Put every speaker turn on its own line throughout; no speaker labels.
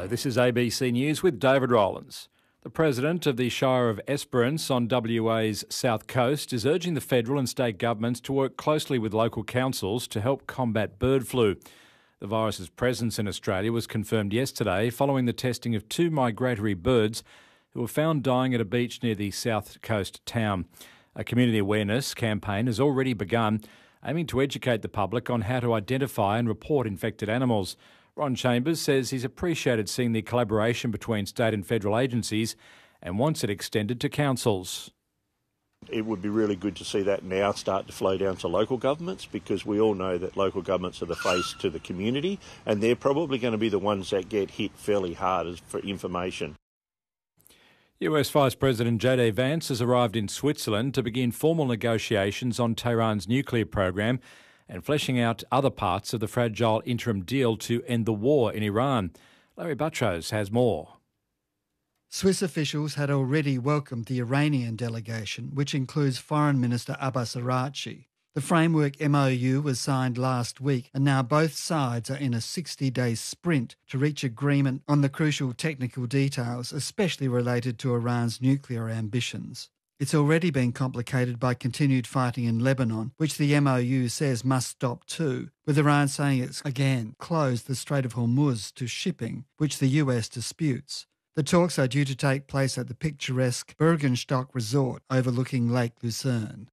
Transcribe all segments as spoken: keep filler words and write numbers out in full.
Hello, this is A B C News with David Rowlands. The President of the Shire of Esperance on W A's south coast is urging the federal and state governments to work closely with local councils to help combat bird flu. The virus's presence in Australia was confirmed yesterday following the testing of two migratory birds who were found dying at a beach near the south coast town. A community awareness campaign has already begun, aiming to educate the public on how to identify and report infected animals. Ron Chambers says he's appreciated seeing the collaboration between state and federal agencies and wants it extended to councils.
It would be really good to see that now start to flow down to local governments, because we all know that local governments are the face to the community and they're probably going to be the ones that get hit fairly hard for information.
U S Vice President J D Vance has arrived in Switzerland to begin formal negotiations on Tehran's nuclear program and fleshing out other parts of the fragile interim deal to end the war in Iran. Larry Buttrose has more.
Swiss officials had already welcomed the Iranian delegation, which includes Foreign Minister Abbas Araghchi. The framework M O U was signed last week, and now both sides are in a sixty-day sprint to reach agreement on the crucial technical details, especially related to Iran's nuclear ambitions. It's already been complicated by continued fighting in Lebanon, which the M O U says must stop too, with Iran saying it's again closed the Strait of Hormuz to shipping, which the U S disputes. The talks are due to take place at the picturesque Bergenstock Resort overlooking Lake Lucerne.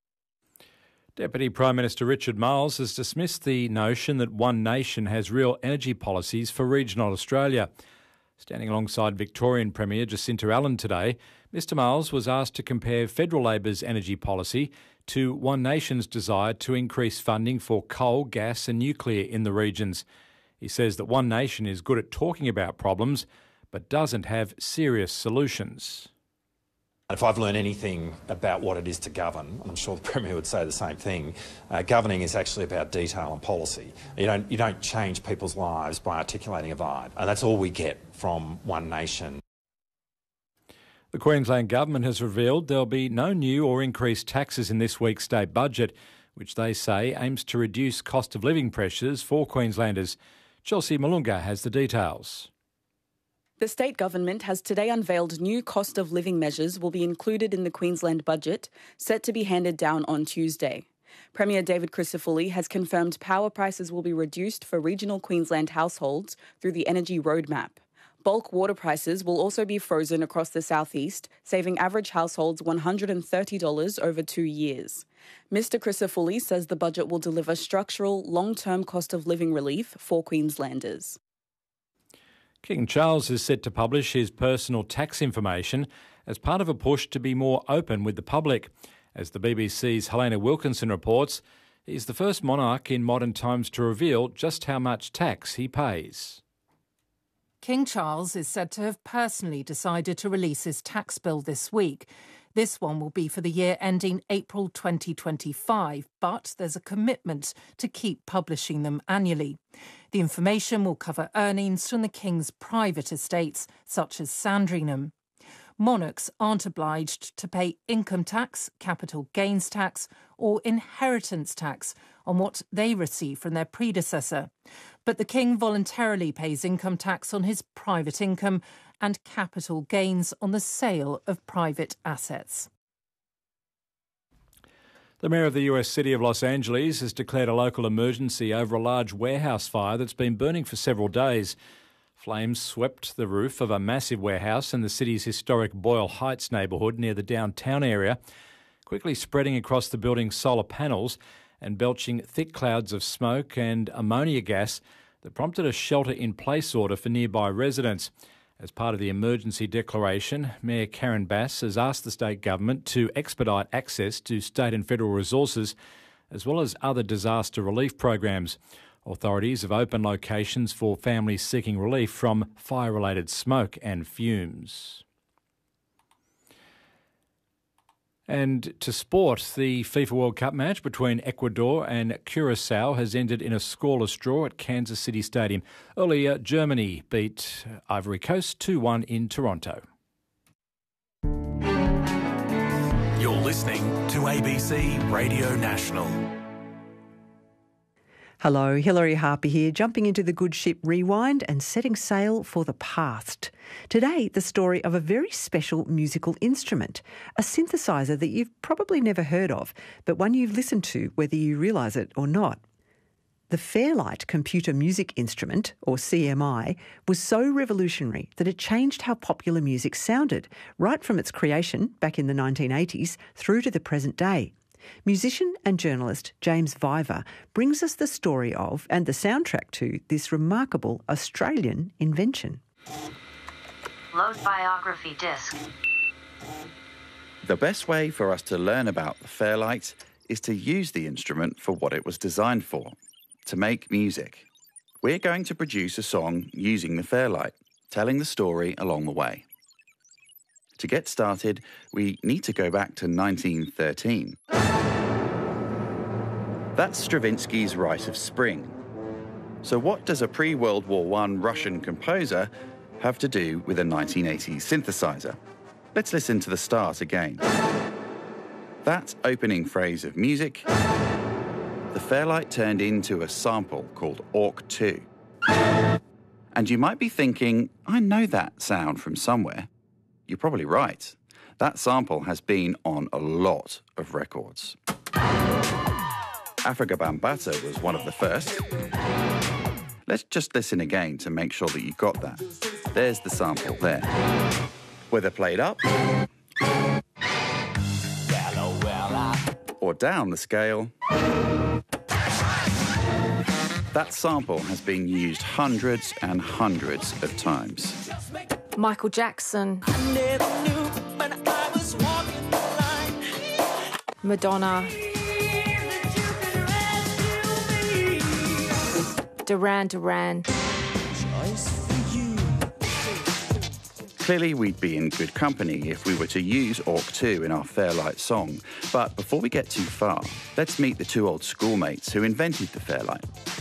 Deputy Prime Minister Richard Marles has dismissed the notion that one nation has real energy policies for regional Australia. Standing alongside Victorian Premier Jacinta Allen today, Mr Marles was asked to compare Federal Labor's energy policy to One Nation's desire to increase funding for coal, gas and nuclear in the regions. He says that One Nation is good at talking about problems but doesn't have serious solutions.
If I've learned anything about what it is to govern, I'm sure the Premier would say the same thing, uh, governing is actually about detail and policy. You don't, you don't change people's lives by articulating a vibe, and that's all we get from One Nation.
The Queensland Government has revealed there'll be no new or increased taxes in this week's state budget, which they say aims to reduce cost of living pressures for Queenslanders. Chelsea Malunga has the details.
The state government has today unveiled new cost of living measures will be included in the Queensland budget, set to be handed down on Tuesday. Premier David Crisafulli has confirmed power prices will be reduced for regional Queensland households through the Energy Roadmap. Bulk water prices will also be frozen across the southeast, saving average households one hundred thirty dollars over two years. Mr Crisafulli says the budget will deliver structural, long-term cost of living relief for Queenslanders.
King Charles is set to publish his personal tax information as part of a push to be more open with the public. As the B B C's Helena Wilkinson reports, he's the first monarch in modern times to reveal just how much tax he pays.
King Charles is said to have personally decided to release his tax bill this week. This one will be for the year ending April twenty twenty-five, but there's a commitment to keep publishing them annually. The information will cover earnings from the King's private estates, such as Sandringham. Monarchs aren't obliged to pay income tax, capital gains tax or inheritance tax on what they receive from their predecessor. But the King voluntarily pays income tax on his private income and capital gains on the sale of private assets.
The Mayor of the U S city of Los Angeles has declared a local emergency over a large warehouse fire that's been burning for several days. Flames swept the roof of a massive warehouse in the city's historic Boyle Heights neighbourhood near the downtown area, quickly spreading across the building's solar panels and belching thick clouds of smoke and ammonia gas that prompted a shelter-in-place order for nearby residents. As part of the emergency declaration, Mayor Karen Bass has asked the state government to expedite access to state and federal resources, as well as other disaster relief programs. Authorities have opened locations for families seeking relief from fire-related smoke and fumes. And to sport, the FIFA World Cup match between Ecuador and Curacao has ended in a scoreless draw at Kansas City Stadium. Earlier, Germany beat Ivory Coast two one in Toronto.
You're listening to A B C Radio National. Hello, Hilary Harper here, jumping into the good ship Rewind and setting sail for the past. Today, the story of a very special musical instrument, a synthesizer that you've probably never heard of, but one you've listened to whether you realise it or not. The Fairlight Computer Music Instrument, or C M I, was so revolutionary that it changed how popular music sounded, right from its creation back in the nineteen eighties through to the present day. Musician and journalist James Viver brings us the story of and the soundtrack to this remarkable Australian invention.
Load biography disc.
The best way for us to learn about the Fairlight is to use the instrument for what it was designed for, to make music. We're going to produce a song using the Fairlight, telling the story along the way. To get started, we need to go back to nineteen thirteen. That's Stravinsky's Rite of Spring. So what does a pre-World War One Russian composer have to do with a nineteen eighties synthesizer? Let's listen to the start again. That opening phrase of music, the Fairlight turned into a sample called O R C two. And you might be thinking, I know that sound from somewhere. You're probably right. That sample has been on a lot of records. Afrika Bambaataa was one of the first. Let's just listen again to make sure that you got that. There's the sample there. Whether played up or down the scale, that sample has been used hundreds and hundreds of times.
Michael Jackson. I never knew, but I was walking the line. Madonna. Duran Duran.
Clearly, we'd be in good company if we were to use O R C two in our Fairlight song. But before we get too far, let's meet the two old schoolmates who invented the Fairlight.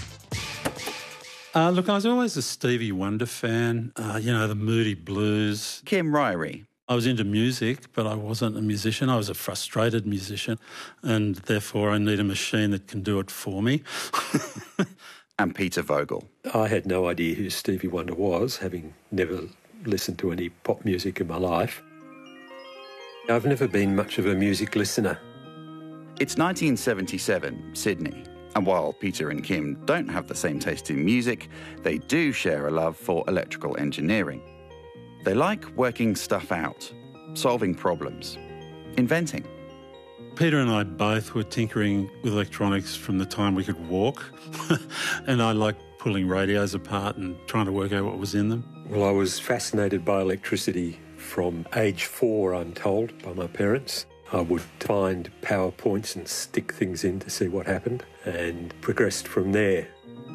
Uh, look, I was always a Stevie Wonder fan, uh, you know, the Moody Blues.
Kim Ryrie.
I was into music, but I wasn't a musician. I was a frustrated musician, and therefore I need a machine that can do it for me.
And Peter Vogel.
I had no idea who Stevie Wonder was, having never listened to any pop music in my life. I've never been much of a music listener.
It's nineteen seventy-seven, Sydney. And while Peter and Kim don't have the same taste in music, they do share a love for electrical engineering. They like working stuff out, solving problems, inventing.
Peter and I both were tinkering with electronics from the time we could walk. And I liked pulling radios apart and trying to work out what was in them.
Well, I was fascinated by electricity from age four, I'm told, by my parents. I would find PowerPoints and stick things in to see what happened, and progressed from there.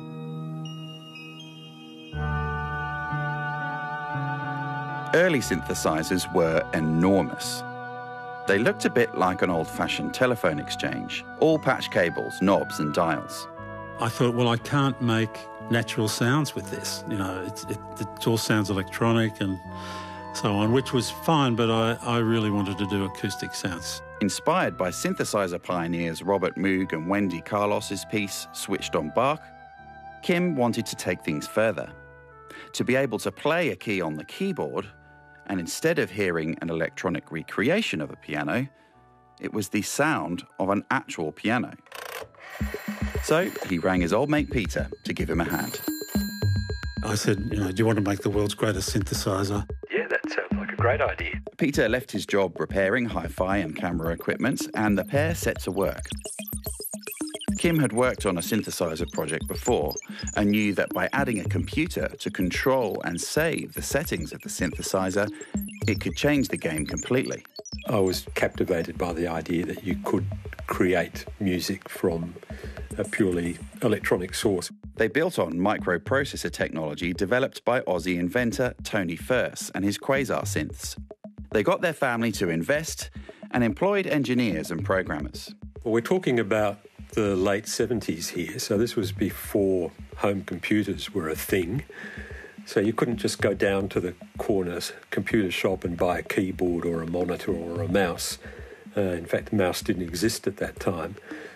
Early synthesizers were enormous. They looked a bit like an old-fashioned telephone exchange, all patch cables, knobs and dials.
I thought, well, I can't make natural sounds with this. You know, it, it, it all sounds electronic and so on, which was fine, but I, I really wanted to do acoustic sounds.
Inspired by synthesizer pioneers Robert Moog and Wendy Carlos's piece, Switched on Bach, Kim wanted to take things further. To be able to play a key on the keyboard, and instead of hearing an electronic recreation of a piano, it was the sound of an actual piano. So he rang his old mate Peter to give him a hand.
I said, you know, do you want to make the world's greatest synthesizer?
Yeah, that sounds like a great idea.
Peter left his job repairing hi-fi and camera equipment, and the pair set to work. Kim had worked on a synthesizer project before and knew that by adding a computer to control and save the settings of the synthesizer, it could change the game completely.
I was captivated by the idea that you could create music from a purely electronic source.
They built on microprocessor technology developed by Aussie inventor Tony Firth and his Quasar synths. They got their family to invest and employed engineers and programmers.
Well, we're talking about the late seventies here, so this was before home computers were a thing. So you couldn't just go down to the corner computer shop and buy a keyboard or a monitor or a mouse. Uh, in fact, the mouse didn't exist at that time.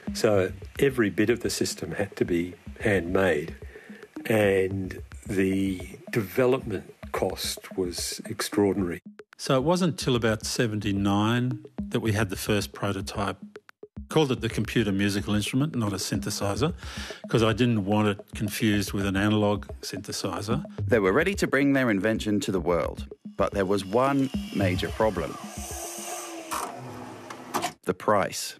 So every bit of the system had to be handmade, and the development cost was extraordinary.
So it wasn't until about seventy-nine that we had the first prototype. Called it the computer musical instrument, not a synthesizer, because I didn't want it confused with an analogue synthesizer.
They were ready to bring their invention to the world, but there was one major problem. The price.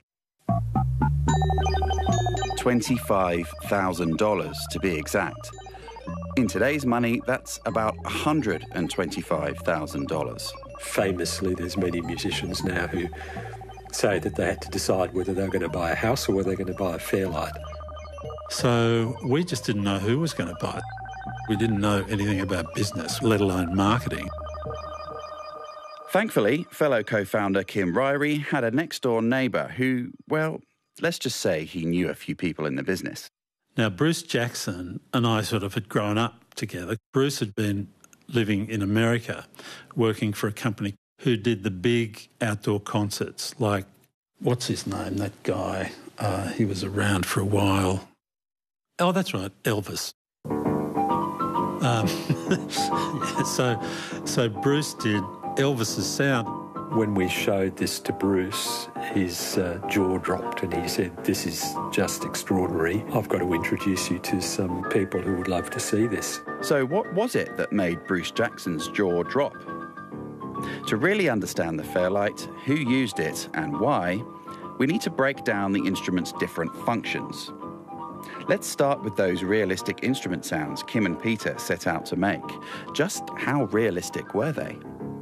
twenty-five thousand dollars to be exact. In today's money, that's about one hundred twenty-five thousand dollars.
Famously, there's many musicians now who say that they had to decide whether they were going to buy a house or whether they were going to buy a Fairlight.
So we just didn't know who was going to buy it. We didn't know anything about business, let alone marketing.
Thankfully, fellow co-founder Kim Ryrie had a next-door neighbour who, well, let's just say he knew a few people in the business.
Now, Bruce Jackson and I sort of had grown up together. Bruce had been living in America, working for a company who did the big outdoor concerts, like, what's his name, that guy? Uh, he was around for a while. Oh, that's right, Elvis. Um, yeah, so, so Bruce did Elvis's sound.
When we showed this to Bruce, his uh, jaw dropped and he said, "This is just extraordinary. I've got to introduce you to some people who would love to see this."
So what was it that made Bruce Jackson's jaw drop? To really understand the Fairlight, who used it and why, we need to break down the instrument's different functions. Let's start with those realistic instrument sounds Kim and Peter set out to make. Just how realistic were they?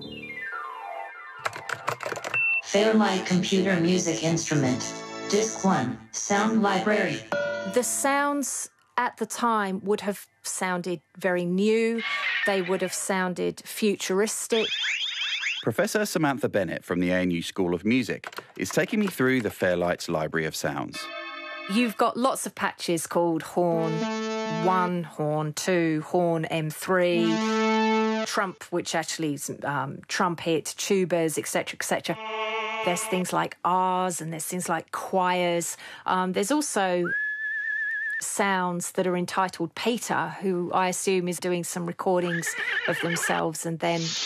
Fairlight Computer Music Instrument. Disc one, Sound Library.
The sounds at the time would have sounded very new. They would have sounded futuristic.
Professor Samantha Bennett from the A N U School of Music is taking me through the Fairlight's library of sounds.
You've got lots of patches called horn one, horn two, horn M three, trump, which actually is um, trumpet, tubas, et cetera, et cetera. There's things like R's and there's things like choirs. Um, there's also sounds that are entitled Peter, who I assume is doing some recordings of themselves and then